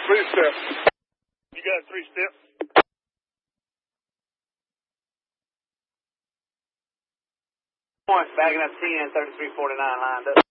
3-step. You got a 3-step? Backing up 10, 3349 lined up.